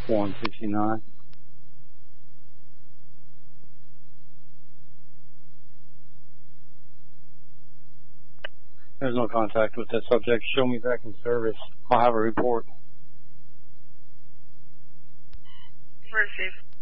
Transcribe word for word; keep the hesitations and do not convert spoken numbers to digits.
one sixty-nine. There's no contact with that subject. Show me back in service. I'll have a report. Received.